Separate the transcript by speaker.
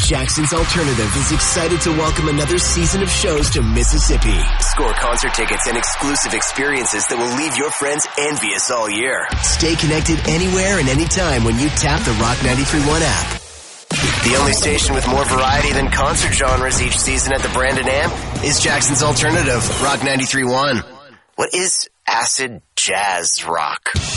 Speaker 1: Jackson's Alternative is excited to welcome another season of shows to Mississippi. Score concert tickets and exclusive experiences that will leave your friends envious all year. Stay connected anywhere and anytime when you tap the Rock 93.1 app. The only station with more variety than concert genres each season at the Brandon Amp is Jackson's Alternative, Rock 93.1. What is acid jazz rock?